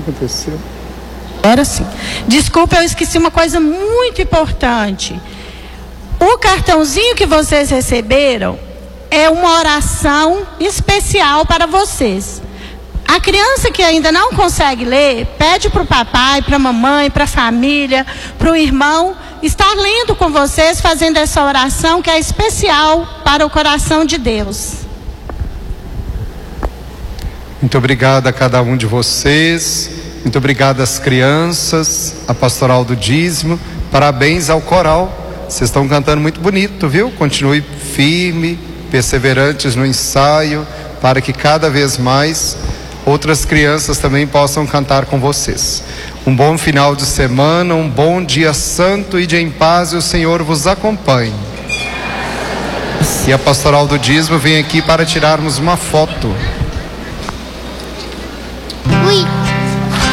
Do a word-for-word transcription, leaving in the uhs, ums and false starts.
aconteceu? Era sim. Desculpa, eu esqueci uma coisa muito importante. O cartãozinho que vocês receberam é uma oração especial para vocês. A criança que ainda não consegue ler, pede para o papai, para a mamãe, para a família, para o irmão, estar lendo com vocês, fazendo essa oração que é especial para o coração de Deus. Muito obrigado a cada um de vocês, muito obrigado às crianças, a pastoral do dízimo, parabéns ao coral, vocês estão cantando muito bonito, viu? Continue firme, perseverantes no ensaio, para que cada vez mais outras crianças também possam cantar com vocês. Um bom final de semana, um bom dia santo e de em paz, e o Senhor vos acompanhe. E a pastoral do dízimo vem aqui para tirarmos uma foto.